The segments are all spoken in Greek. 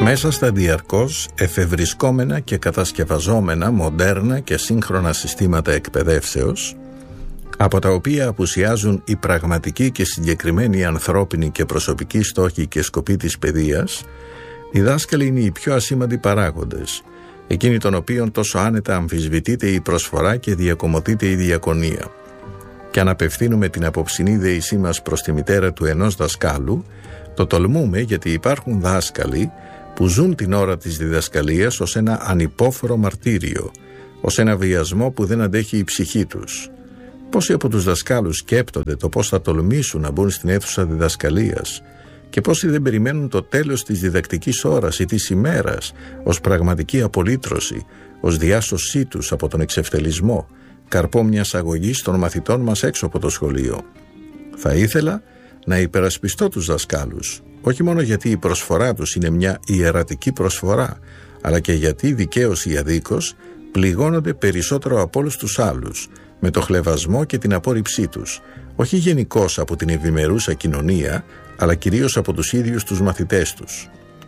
Μέσα στα διαρκώς εφευρισκόμενα και κατασκευαζόμενα μοντέρνα και σύγχρονα συστήματα εκπαιδεύσεως, από τα οποία απουσιάζουν οι πραγματικοί και συγκεκριμένοι ανθρώπινοι και προσωπικοί στόχοι και σκοποί της παιδείας, οι δάσκαλοι είναι οι πιο ασήμαντοι παράγοντες, εκείνοι των οποίων τόσο άνετα αμφισβητείται η προσφορά και διακομωδείται η διακονία. Και αν απευθύνουμε την απόψινή δεησή μας προς τη μητέρα του ενός δασκάλου, το τολμούμε γιατί υπάρχουν δάσκαλοι που ζουν την ώρα της διδασκαλίας ως ένα ανυπόφορο μαρτύριο, ως ένα βιασμό που δεν αντέχει η ψυχή τους. Πόσοι από τους δασκάλους σκέπτονται το πώς θα τολμήσουν να μπουν στην αίθουσα διδασκαλίας και πόσοι δεν περιμένουν το τέλος της διδακτικής ώρας ή της ημέρας ως πραγματική απολύτρωση, ως διάσωσή τους από τον εξευτελισμό, καρπό μιας αγωγής των μαθητών μας έξω από το σχολείο. Θα ήθελα να υπερασπιστώ τους δασκάλους, όχι μόνο γιατί η προσφορά τους είναι μια ιερατική προσφορά, αλλά και γιατί δικαίως ή αδίκως πληγώνονται περισσότερο από όλους τους άλλους, με το χλευασμό και την απόρριψή τους, όχι γενικώς από την ευημερούσα κοινωνία, αλλά κυρίως από τους ίδιους τους μαθητές τους.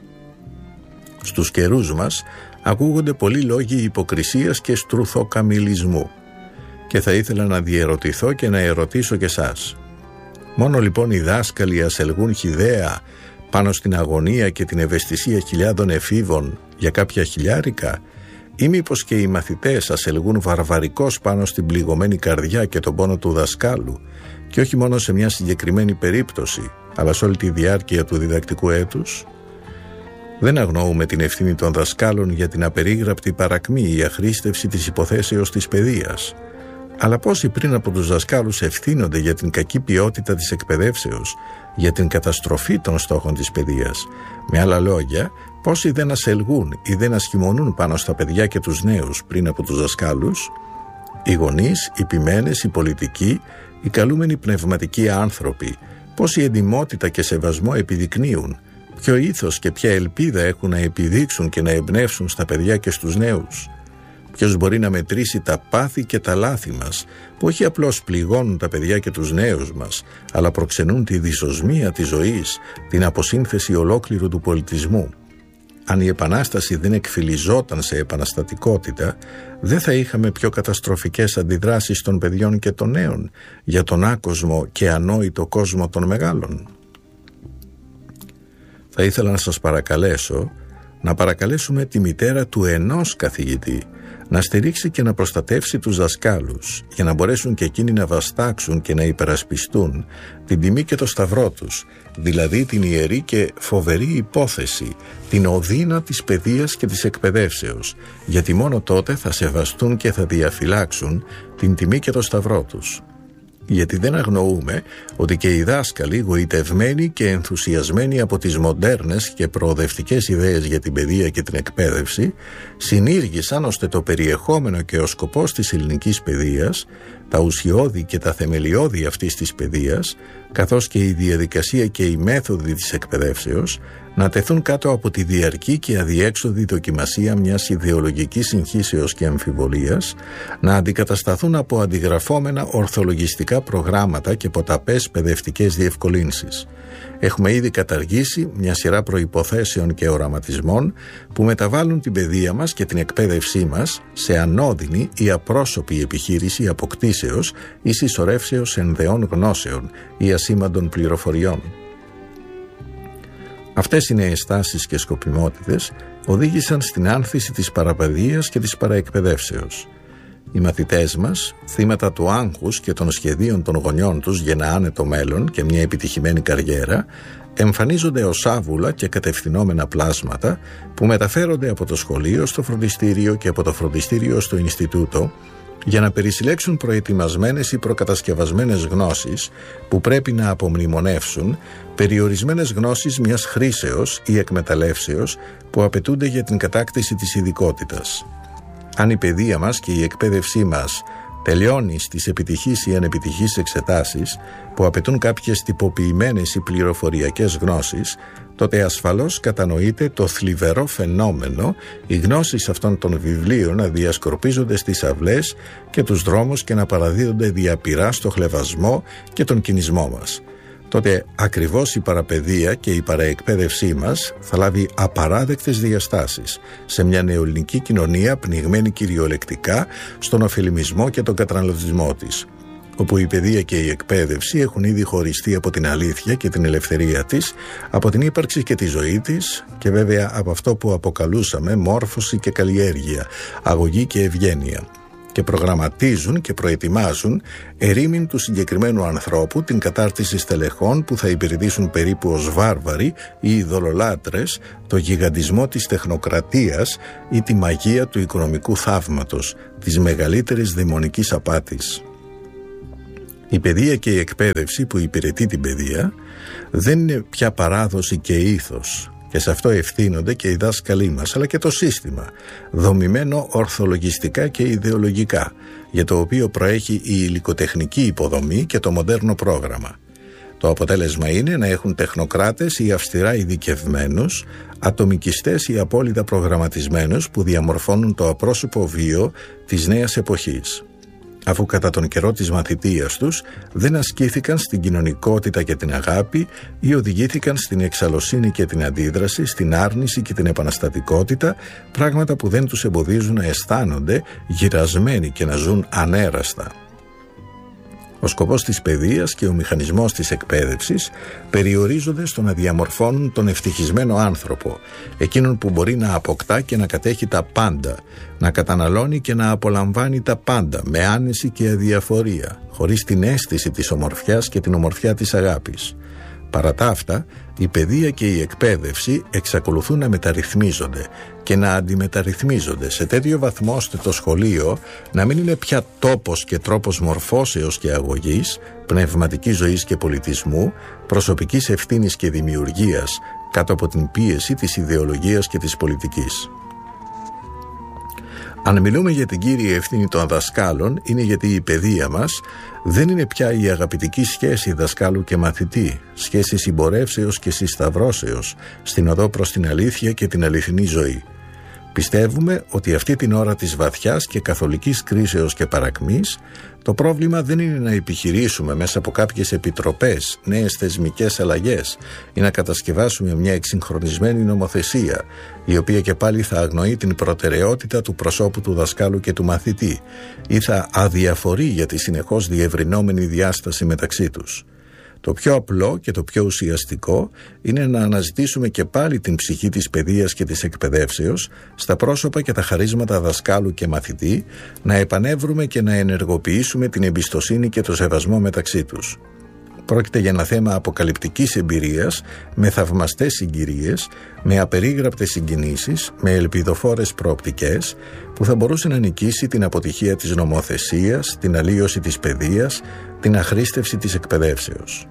Στους καιρούς μας ακούγονται πολλοί λόγοι υποκρισίας και στρουθοκαμιλισμού και θα ήθελα να διερωτηθώ και να ερωτήσω και εσάς. Μόνο λοιπόν οι δάσκαλοι ασελγούν χυδαία πάνω στην αγωνία και την ευαισθησία χιλιάδων εφήβων για κάποια χιλιάρικα, ή μήπως και οι μαθητές ασελγούν βαρβαρικώς πάνω στην πληγωμένη καρδιά και τον πόνο του δασκάλου, και όχι μόνο σε μια συγκεκριμένη περίπτωση, αλλά σε όλη τη διάρκεια του διδακτικού έτους? Δεν αγνοούμε την ευθύνη των δασκάλων για την απερίγραπτη παρακμή ή αχρήστευση της υποθέσεως της παιδείας. Αλλά πόσοι πριν από τους δασκάλους ευθύνονται για την κακή ποιότητα της εκπαιδεύσεως, για την καταστροφή των στόχων της παιδείας? Με άλλα λόγια, πόσοι δεν ασελγούν ή δεν ασχημονούν πάνω στα παιδιά και τους νέους πριν από τους δασκάλους? Οι γονείς, οι ποιμένες, οι πολιτικοί, οι καλούμενοι πνευματικοί άνθρωποι, πόση εντιμότητα και σεβασμό επιδεικνύουν, ποιο ήθος και ποια ελπίδα έχουν να επιδείξουν και να εμπνεύσουν στα παιδιά και στους νέους? Ποιος μπορεί να μετρήσει τα πάθη και τα λάθη μας, που όχι απλώς πληγώνουν τα παιδιά και τους νέους μας, αλλά προξενούν τη δυσοσμία της ζωής, την αποσύνθεση ολόκληρου του πολιτισμού? Αν η Επανάσταση δεν εκφυλιζόταν σε επαναστατικότητα, δεν θα είχαμε πιο καταστροφικές αντιδράσεις των παιδιών και των νέων για τον άκοσμο και ανόητο κόσμο των μεγάλων? Θα ήθελα να σας παρακαλέσω να παρακαλέσουμε τη μητέρα του ενός καθηγητή να στηρίξει και να προστατεύσει τους δασκάλους, για να μπορέσουν και εκείνοι να βαστάξουν και να υπερασπιστούν την τιμή και το σταυρό τους, δηλαδή την ιερή και φοβερή υπόθεση, την οδύνα της παιδείας και της εκπαιδεύσεως, γιατί μόνο τότε θα σεβαστούν και θα διαφυλάξουν την τιμή και το σταυρό τους. Γιατί δεν αγνοούμε ότι και οι δάσκαλοι, γοητευμένοι και ενθουσιασμένοι από τις μοντέρνες και προοδευτικές ιδέες για την παιδεία και την εκπαίδευση, συνήργησαν ώστε το περιεχόμενο και ο σκοπός της ελληνικής παιδείας, τα ουσιώδη και τα θεμελιώδη αυτής της παιδείας, καθώς και η διαδικασία και οι μέθοδοι της εκπαιδεύσεως, να τεθούν κάτω από τη διαρκή και αδιέξοδη δοκιμασία μιας ιδεολογικής συγχύσεως και αμφιβολίας, να αντικατασταθούν από αντιγραφόμενα ορθολογιστικά προγράμματα και ποταπές παιδευτικές διευκολύνσεις. Έχουμε ήδη καταργήσει μια σειρά προϋποθέσεων και οραματισμών που μεταβάλλουν την παιδεία μας και την εκπαίδευσή μας σε ανώδυνη ή απρόσωπη επιχείρηση αποκτήσεως ή συσσωρεύσεως ενδεών γνώσεων ή ασήμαντων πληροφοριών. Αυτές οι νέες τάσεις και σκοπιμότητες οδήγησαν στην άνθηση της παραπαιδείας και της παραεκπαιδεύσεως. Οι μαθητές μας, θύματα του άγχους και των σχεδίων των γονιών τους για ένα άνετο μέλλον και μια επιτυχημένη καριέρα, εμφανίζονται ως άβουλα και κατευθυνόμενα πλάσματα που μεταφέρονται από το σχολείο στο φροντιστήριο και από το φροντιστήριο στο Ινστιτούτο, για να περισυλλέξουν προετοιμασμένες ή προκατασκευασμένες γνώσεις που πρέπει να απομνημονεύσουν περιορισμένες γνώσεις μιας χρήσεως ή εκμεταλλεύσεως που απαιτούνται για την κατάκτηση της ειδικότητας. Αν η παιδεία μας και η εκπαίδευσή μας τελειώνει στις επιτυχείς ή ανεπιτυχείς εξετάσεις που απαιτούν κάποιες τυποποιημένες ή πληροφοριακές γνώσεις, τότε ασφαλώς κατανοείται το θλιβερό φαινόμενο οι γνώσεις αυτών των βιβλίων να διασκορπίζονται στις αυλές και τους δρόμους και να παραδίδονται διαπειρά στο χλευασμό και τον κινησμό μας. τότε ακριβώς η παραπαιδεία και η παραεκπαίδευσή μας θα λάβει απαράδεκτες διαστάσεις σε μια νεοελληνική κοινωνία πνιγμένη κυριολεκτικά στον ωφελημισμό και τον καταναλωτισμό της, όπου η παιδεία και η εκπαίδευση έχουν ήδη χωριστεί από την αλήθεια και την ελευθερία της, από την ύπαρξη και τη ζωή της και βέβαια από αυτό που αποκαλούσαμε μόρφωση και καλλιέργεια, αγωγή και ευγένεια, και προγραμματίζουν και προετοιμάζουν ερήμην του συγκεκριμένου ανθρώπου την κατάρτιση στελεχών που θα υπηρετήσουν περίπου ως βάρβαροι ή ειδωλολάτρες το γιγαντισμό της τεχνοκρατίας ή τη μαγεία του οικονομικού θαύματος, της μεγαλύτερης δαιμονικής απάτης. Η παιδεία και η εκπαίδευση που υπηρετεί την παιδεία δεν είναι πια παράδοση και ήθος, και σε αυτό ευθύνονται και οι δάσκαλοι μας, αλλά και το σύστημα, δομημένο ορθολογιστικά και ιδεολογικά, για το οποίο προέχει η υλικοτεχνική υποδομή και το μοντέρνο πρόγραμμα. Το αποτέλεσμα είναι να έχουν τεχνοκράτες ή αυστηρά ειδικευμένους, ατομικιστές ή απόλυτα προγραμματισμένους που διαμορφώνουν το απρόσωπο βίο της νέας εποχής, αφού κατά τον καιρό της μαθητείας τους δεν ασκήθηκαν στην κοινωνικότητα και την αγάπη ή οδηγήθηκαν στην εξαλωσύνη και την αντίδραση, στην άρνηση και την επαναστατικότητα, πράγματα που δεν τους εμποδίζουν να αισθάνονται γυρασμένοι και να ζουν ανέραστα. Ο σκοπός της παιδείας και ο μηχανισμός της εκπαίδευσης περιορίζονται στο να διαμορφώνουν τον ευτυχισμένο άνθρωπο, εκείνον που μπορεί να αποκτά και να κατέχει τα πάντα, να καταναλώνει και να απολαμβάνει τα πάντα με άνεση και αδιαφορία, χωρίς την αίσθηση της ομορφιάς και την ομορφιά της αγάπης. Παρά τα αυτά, η παιδεία και η εκπαίδευση εξακολουθούν να μεταρρυθμίζονται και να αντιμεταρρυθμίζονται σε τέτοιο βαθμό ώστε το σχολείο να μην είναι πια τόπος και τρόπος μορφώσεως και αγωγής, πνευματικής ζωής και πολιτισμού, προσωπικής ευθύνης και δημιουργίας κάτω από την πίεση της ιδεολογίας και της πολιτικής. Αν μιλούμε για την κύρια ευθύνη των δασκάλων, είναι γιατί η παιδεία μας δεν είναι πια η αγαπητική σχέση δασκάλου και μαθητή, σχέση συμπορεύσεως και συσταυρώσεως στην οδό προς την αλήθεια και την αληθινή ζωή. Πιστεύουμε ότι αυτή την ώρα της βαθιάς και καθολικής κρίσεως και παρακμής, το πρόβλημα δεν είναι να επιχειρήσουμε μέσα από κάποιες επιτροπές νέες θεσμικές αλλαγές ή να κατασκευάσουμε μια εξυγχρονισμένη νομοθεσία, η οποία και πάλι θα αγνοεί την προτεραιότητα του προσώπου του δασκάλου και του μαθητή ή θα αδιαφορεί για τη συνεχώς διευρυνόμενη διάσταση μεταξύ τους. Το πιο απλό και το πιο ουσιαστικό είναι να αναζητήσουμε και πάλι την ψυχή της παιδείας και της εκπαιδεύσεως στα πρόσωπα και τα χαρίσματα δασκάλου και μαθητή, να επανεύρουμε και να ενεργοποιήσουμε την εμπιστοσύνη και το σεβασμό μεταξύ τους. Πρόκειται για ένα θέμα αποκαλυπτικής εμπειρίας, με θαυμαστές συγκυρίες, με απερίγραπτες συγκινήσεις, με ελπιδοφόρες προοπτικές, που θα μπορούσε να νικήσει την αποτυχία της νομοθεσίας, την αλλίωση της παιδείας, την αχρήστευση της εκπαιδεύσεως.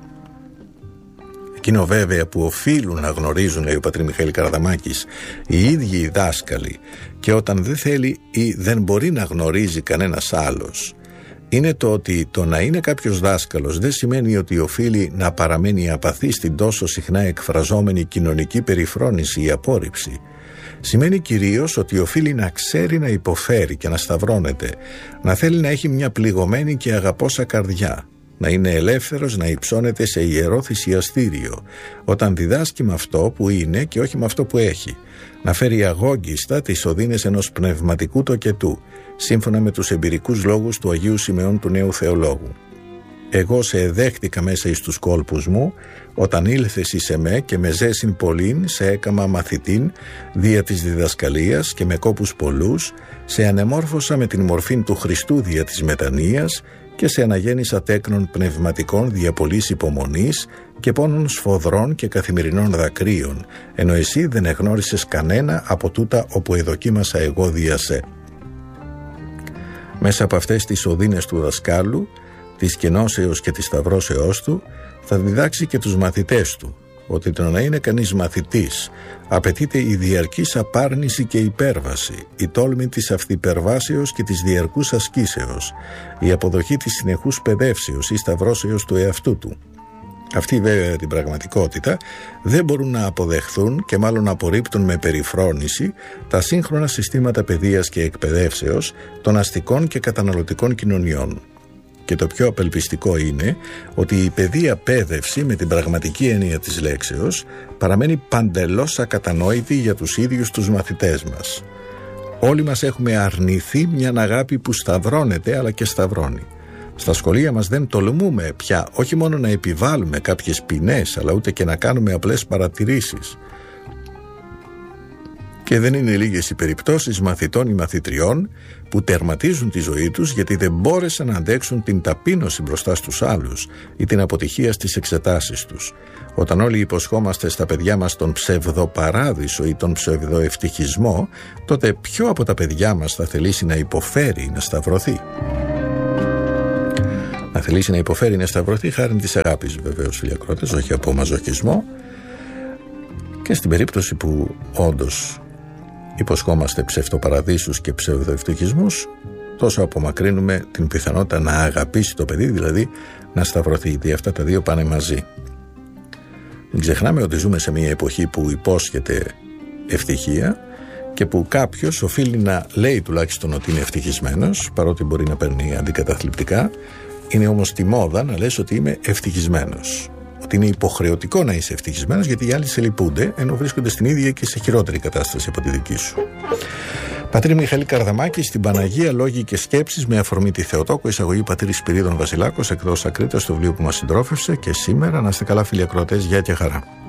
Εκείνο βέβαια που οφείλουν να γνωρίζουν, λέει ο πατρ. Μιχαήλ Καραδαμάκης, οι ίδιοι οι δάσκαλοι, και όταν δεν θέλει ή δεν μπορεί να γνωρίζει κανένας άλλος, είναι το ότι το να είναι κάποιος δάσκαλος δεν σημαίνει ότι οφείλει να παραμένει απαθή στην τόσο συχνά εκφραζόμενη κοινωνική περιφρόνηση ή απόρριψη. Σημαίνει κυρίως ότι οφείλει να ξέρει να υποφέρει και να σταυρώνεται, να θέλει να έχει μια πληγωμένη και αγαπώσα καρδιά, να είναι ελεύθερος να υψώνεται σε ιερό θυσιαστήριο όταν διδάσκει με αυτό που είναι και όχι με αυτό που έχει, να φέρει αγόγγιστα τις οδύνες ενός πνευματικού τοκετού, σύμφωνα με τους εμπειρικούς λόγους του Αγίου Σιμεών του Νέου Θεολόγου. Εγώ σε εδέχτηκα μέσα εις τους κόλπους μου, όταν ήλθες εις εμέ και με ζέσιν πολλήν σε έκαμα μαθητήν δια της διδασκαλίας και με κόπους πολλούς, σε ανεμόρφωσα με την μορφήν του Χριστού δια της μετανοίας και σε αναγέννησα τέκνων πνευματικών δια πολλής υπομονής και πόνων σφοδρών και καθημερινών δακρύων, ενώ εσύ δεν εγνώρισες κανένα από τούτα όπου εδοκίμασα εγώ δια σε. Μέσα από αυτές τις οδύνες του δασκάλου, της κενώσεως και της σταυρώσεώς του, θα διδάξει και τους μαθητές του ότι το να είναι κανείς μαθητής απαιτείται η διαρκής απάρνηση και υπέρβαση, η τόλμη της αυθυπερβάσεως και της διαρκούς ασκήσεως, η αποδοχή της συνεχούς παιδεύσεως ή σταυρώσεως του εαυτού του. Αυτοί βέβαια την πραγματικότητα δεν μπορούν να αποδεχθούν και μάλλον απορρίπτουν με περιφρόνηση τα σύγχρονα συστήματα παιδείας και εκπαιδεύσεως των αστικών και καταναλωτικών κοινωνιών. Και το πιο απελπιστικό είναι ότι η παιδεία παιδεύση με την πραγματική έννοια της λέξεως παραμένει παντελώς ακατανόητη για τους ίδιους τους μαθητές μας. Όλοι μας έχουμε αρνηθεί μια αγάπη που σταυρώνεται αλλά και σταυρώνει. Στα σχολεία μας δεν τολμούμε πια όχι μόνο να επιβάλλουμε κάποιες ποινές, αλλά ούτε και να κάνουμε απλές παρατηρήσεις. Και δεν είναι λίγες οι περιπτώσεις μαθητών ή μαθητριών που τερματίζουν τη ζωή τους γιατί δεν μπόρεσαν να αντέξουν την ταπείνωση μπροστά στους άλλους ή την αποτυχία στις εξετάσεις τους. Όταν όλοι υποσχόμαστε στα παιδιά μας τον ψευδοπαράδεισο ή τον ψευδοευτυχισμό, τότε ποιο από τα παιδιά μας θα θελήσει να υποφέρει ή να σταυρωθεί? Να θελήσει να υποφέρει ή να σταυρωθεί χάρη της αγάπης, βεβαίως, φίλοι ακροατές, όχι από μαζοχισμό. Και στην περίπτωση που όντως υποσχόμαστε ψευτοπαραδείσους και ψευδοευτυχισμούς, τόσο απομακρύνουμε την πιθανότητα να αγαπήσει το παιδί, δηλαδή να σταυρωθεί, γιατί αυτά τα δύο πάνε μαζί. Μην ξεχνάμε ότι ζούμε σε μια εποχή που υπόσχεται ευτυχία και που κάποιος οφείλει να λέει τουλάχιστον ότι είναι ευτυχισμένος, παρότι μπορεί να παίρνει αντικαταθλιπτικά. Είναι όμως τη μόδα να λες ότι είμαι ευτυχισμένος. Ότι είναι υποχρεωτικό να είσαι ευτυχισμένος, γιατί οι άλλοι σε λυπούνται, ενώ βρίσκονται στην ίδια και σε χειρότερη κατάσταση από τη δική σου. Πατήρ Μιχαήλ Καρδαμάκη, στην Παναγία Λόγοι και Σκέψεις, με αφορμή τη Θεοτόκο, εισαγωγή Πατήρ Σπυρίδων Βασιλάκος, εκτός Ακρίτας, στο βιβλίο που μας συντρόφευσε. Και σήμερα, να είστε καλά, φίλοι ακροατές, γεια και χαρά.